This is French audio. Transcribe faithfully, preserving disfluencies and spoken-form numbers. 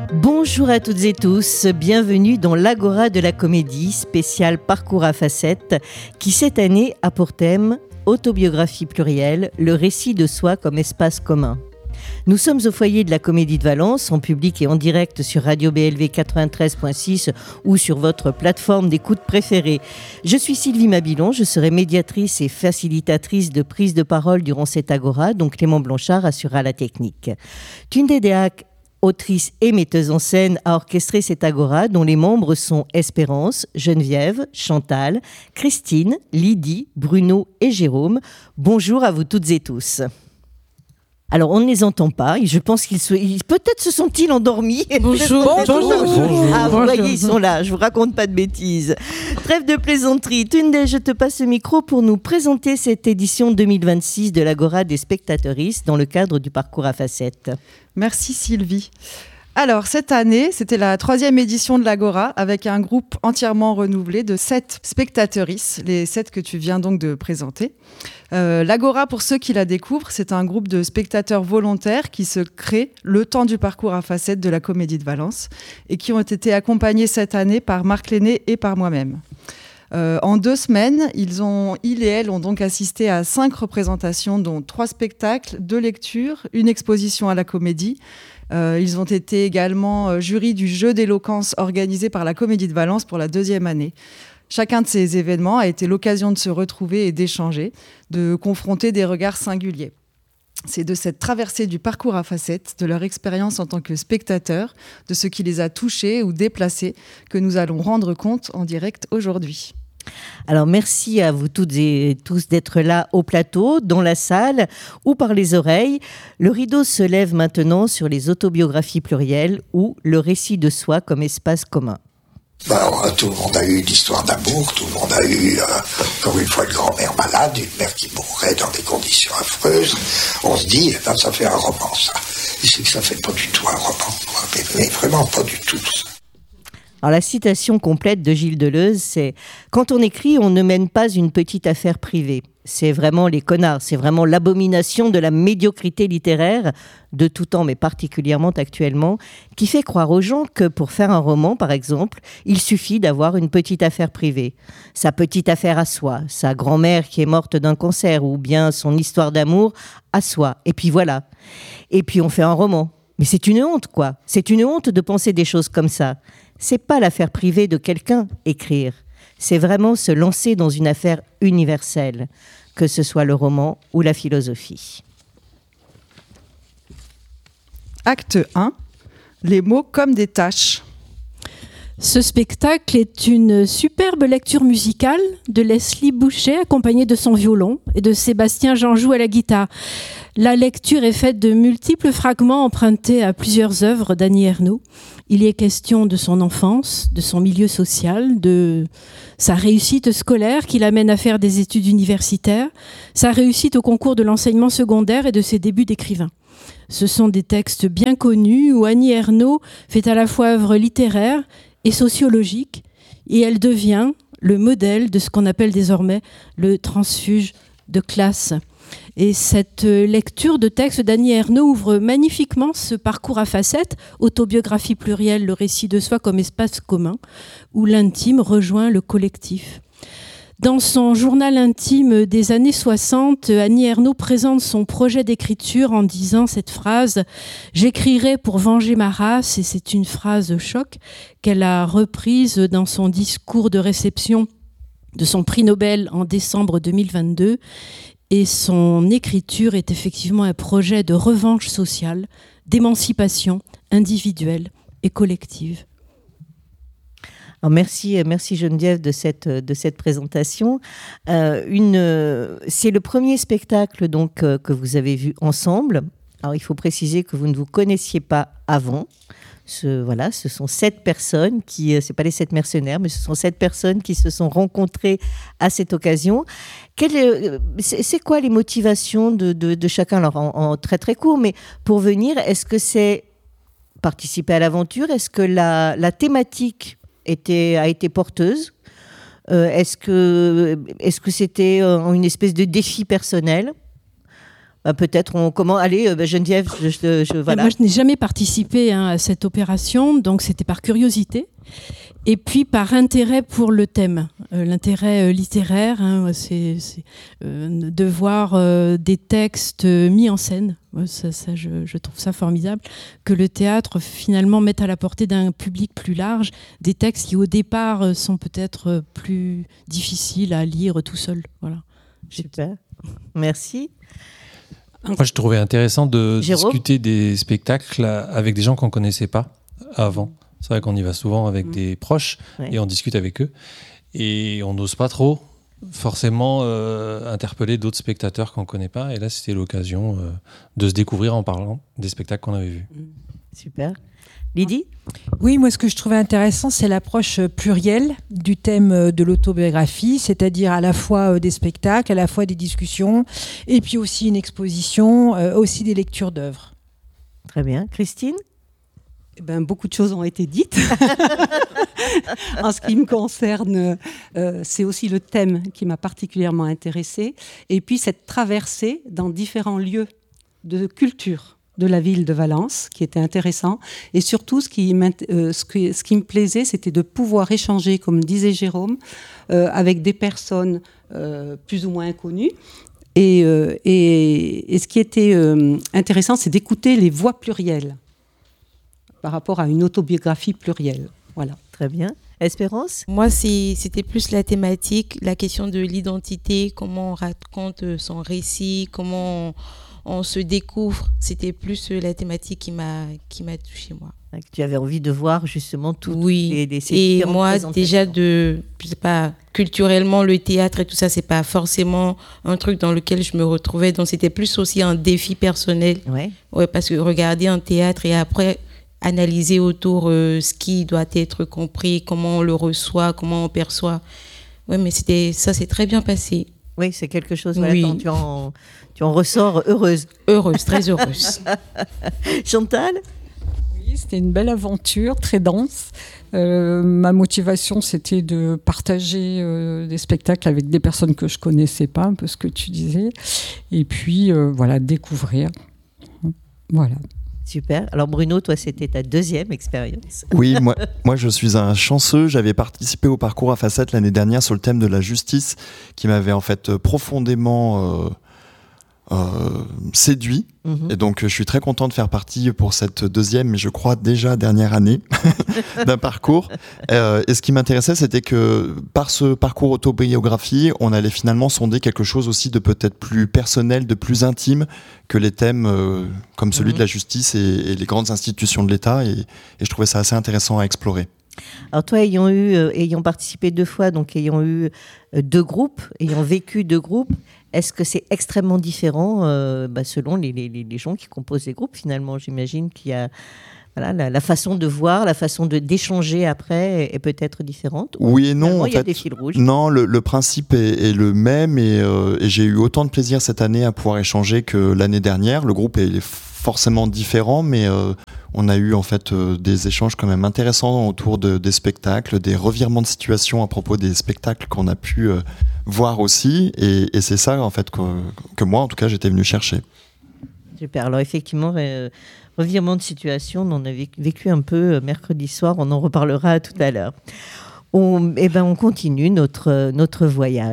Bonjour à toutes et tous, bienvenue dans l'Agora de la Comédie, spéciale Parcours à facettes, qui cette année a pour thème Autobiographie plurielle, le récit de soi comme espace commun. Nous sommes au foyer de la Comédie de Valence, en public et en direct sur Radio B L V quatre-vingt-treize point six ou sur votre plateforme d'écoute préférée. Je suis Sylvie Mabilon, je serai médiatrice et facilitatrice de prise de parole durant cette Agora, dont Clément Blanchard assurera la technique. Tunde Dehac, autrice et metteuse en scène, a orchestré cette Agora dont les membres sont Espérance, Geneviève, Chantal, Christine, Lydie, Bruno et Jérôme. Bonjour à vous toutes et tous. Alors, on ne les entend pas. Je pense qu'ils se... peut-être se sont-ils endormis. Bonjour. Bonjour. Bonjour. Ah, vous Bonjour. voyez, ils sont là. Je vous raconte pas de bêtises. Trêve de plaisanterie. Tunde, je te passe le micro pour nous présenter cette édition deux mille vingt-six de l'Agora des spectateuristes dans le cadre du parcours à facettes. Merci Sylvie. Alors, cette année, c'était la troisième édition de l'Agora avec un groupe entièrement renouvelé de sept spectateuristes, les sept que tu viens donc de présenter. Euh, L'Agora, pour ceux qui la découvrent, c'est un groupe de spectateurs volontaires qui se créent le temps du parcours à facettes de la Comédie de Valence et qui ont été accompagnés cette année par Marc Lenné et par moi-même. Euh, en deux semaines, ils, ont, ils et elles ont donc assisté à cinq représentations, dont trois spectacles, deux lectures, une exposition à la Comédie. Euh, ils ont été également euh, jury du jeu d'éloquence organisé par la Comédie de Valence pour la deuxième année. Chacun de ces événements a été l'occasion de se retrouver et d'échanger, de confronter des regards singuliers. C'est de cette traversée du parcours à facettes, de leur expérience en tant que spectateurs, de ce qui les a touchés ou déplacés, que nous allons rendre compte en direct aujourd'hui. Alors merci à vous toutes et tous d'être là au plateau, dans la salle ou par les oreilles. Le rideau se lève maintenant sur les autobiographies plurielles ou le récit de soi comme espace commun. Alors, tout le monde a eu l'histoire d'amour, tout le monde a eu, euh, encore une fois, une grand-mère malade, une mère qui mourrait dans des conditions affreuses. On se dit, eh ben, ça fait un roman, ça. Et c'est que ça fait pas du tout un roman, quoi. Mais, mais vraiment pas du tout, ça. Alors la citation complète de Gilles Deleuze, c'est « Quand on écrit, on ne mène pas une petite affaire privée. C'est vraiment les connards, c'est vraiment l'abomination de la médiocrité littéraire, de tout temps, mais particulièrement actuellement, qui fait croire aux gens que pour faire un roman, par exemple, il suffit d'avoir une petite affaire privée. Sa petite affaire à soi, sa grand-mère qui est morte d'un cancer, ou bien son histoire d'amour à soi. Et puis voilà. Et puis on fait un roman. Mais c'est une honte, quoi. C'est une honte de penser des choses comme ça. C'est pas l'affaire privée de quelqu'un, écrire. C'est vraiment se lancer dans une affaire universelle, que ce soit le roman ou la philosophie. Acte un. Les mots comme des tâches. Ce spectacle est une superbe lecture musicale de Leslie Boucher, accompagnée de son violon, et de Sébastien Janjou à la guitare. La lecture est faite de multiples fragments empruntés à plusieurs œuvres d'Annie Ernaux. Il y est question de son enfance, de son milieu social, de sa réussite scolaire qui l'amène à faire des études universitaires, sa réussite au concours de l'enseignement secondaire et de ses débuts d'écrivain. Ce sont des textes bien connus où Annie Ernaux fait à la fois œuvre littéraire et sociologique, et elle devient le modèle de ce qu'on appelle désormais le transfuge de classe. Et cette lecture de texte d'Annie Ernaux ouvre magnifiquement ce parcours à facettes, autobiographie plurielle, le récit de soi comme espace commun, où l'intime rejoint le collectif. Dans son journal intime des années soixante, Annie Ernaux présente son projet d'écriture en disant cette phrase « J'écrirai pour venger ma race » et c'est une phrase choc qu'elle a reprise dans son discours de réception de son prix Nobel en décembre deux mille vingt-deux. Et son écriture est effectivement un projet de revanche sociale, d'émancipation individuelle et collective. Alors merci, merci Geneviève de cette, de cette présentation. Euh, une, c'est le premier spectacle donc, euh, que vous avez vu ensemble. Alors il faut préciser que vous ne vous connaissiez pas avant. Ce, voilà, ce sont sept personnes qui, c'est pas les sept mercenaires, mais ce sont sept personnes qui se sont rencontrées à cette occasion. Quelle, c'est, c'est quoi les motivations de, de, de chacun, alors en, en très très court, mais pour venir, est-ce que c'est participer à l'aventure? Est-ce que la, la thématique était, a été porteuse? euh, est-ce que, est-ce que c'était une espèce de défi personnel? bah, peut-être on comment allez euh, bah, Geneviève, je, je, je voilà. Moi, je n'ai jamais participé hein, à cette opération, donc c'était par curiosité. Et puis par intérêt pour le thème, euh, l'intérêt euh, littéraire, hein, c'est, c'est euh, de voir euh, des textes mis en scène. Ouais, ça, ça, je, je trouve ça formidable que le théâtre finalement mette à la portée d'un public plus large des textes qui au départ euh, sont peut-être euh, plus difficiles à lire tout seul. Voilà. Super, merci. Moi, je trouvais intéressant de Jérôme discuter des spectacles avec des gens qu'on ne connaissait pas avant. C'est vrai qu'on y va souvent avec mmh. des proches ouais. et on discute avec eux. Et on n'ose pas trop forcément euh, interpeller d'autres spectateurs qu'on ne connaît pas. Et là, c'était l'occasion euh, de se découvrir en parlant des spectacles qu'on avait vus. Super. Lydie ? Oui, moi, ce que je trouvais intéressant, c'est l'approche plurielle du thème de l'autobiographie, c'est-à-dire à la fois des spectacles, à la fois des discussions, et puis aussi une exposition, euh, aussi des lectures d'œuvres. Très bien. Christine ? Ben, beaucoup de choses ont été dites. En ce qui me concerne, euh, c'est aussi le thème qui m'a particulièrement intéressée. Et puis cette traversée dans différents lieux de culture de la ville de Valence, qui était intéressant. Et surtout, ce qui, euh, ce qui, ce qui me plaisait, c'était de pouvoir échanger, comme disait Jérôme, euh, avec des personnes euh, plus ou moins inconnues. Et, euh, et, et ce qui était euh, intéressant, c'est d'écouter les voix plurielles par rapport à une autobiographie plurielle. Voilà. Très bien. Espérance ? Moi, c'est, c'était plus la thématique, la question de l'identité, comment on raconte son récit, comment on, on se découvre. C'était plus la thématique qui m'a, qui m'a touchée, moi. Tu avais envie de voir justement tout. Oui. Les, les, et moi, déjà, de, je sais pas, culturellement, le théâtre et tout ça, c'est pas forcément un truc dans lequel je me retrouvais. Donc, c'était plus aussi un défi personnel. Ouais. Ouais, parce que regarder un théâtre et après analyser autour euh, ce qui doit être compris, comment on le reçoit, comment on perçoit. Oui, mais c'était, ça s'est très bien passé. Oui, c'est quelque chose. Oui. Attends, tu, en, tu en ressors heureuse. Heureuse, très heureuse. Chantal ? Oui, c'était une belle aventure, très dense. Euh, ma motivation, c'était de partager euh, des spectacles avec des personnes que je ne connaissais pas, un peu ce que tu disais. Et puis, euh, voilà, découvrir. Voilà. Super. Alors Bruno, toi, c'était ta deuxième expérience. Oui, moi, moi je suis un chanceux. J'avais participé au parcours à facettes l'année dernière sur le thème de la justice qui m'avait en fait profondément euh, euh, séduit. Mm-hmm. Et donc je suis très content de faire partie pour cette deuxième, mais je crois déjà dernière année d'un parcours. Euh, et ce qui m'intéressait, c'était que par ce parcours autobiographie, on allait finalement sonder quelque chose aussi de peut-être plus personnel, de plus intime que les thèmes euh, comme celui mmh. de la justice et, et les grandes institutions de l'État. Et, et je trouvais ça assez intéressant à explorer. Alors toi, ayant, eu, euh, ayant participé deux fois, donc ayant eu euh, deux groupes, ayant vécu deux groupes, est-ce que c'est extrêmement différent euh, bah, selon les, les, les gens qui composent les groupes finalement ? J'imagine qu'il y a... Voilà, la, la façon de voir, la façon de, d'échanger après est, est peut-être différente. Oui et non. En il y a fait, des fils rouges. Non, le, le principe est, est le même et, euh, et j'ai eu autant de plaisir cette année à pouvoir échanger que l'année dernière. Le groupe est forcément différent, mais euh, on a eu en fait euh, des échanges quand même intéressants autour de, des spectacles, des revirements de situation à propos des spectacles qu'on a pu euh, voir aussi. Et, et c'est ça en fait que, que moi, en tout cas, j'étais venu chercher. Super. Alors effectivement. Euh, Revirement de situation, on en a vécu un peu mercredi soir, on en reparlera tout à l'heure. On, eh ben, on continue notre, notre voyage.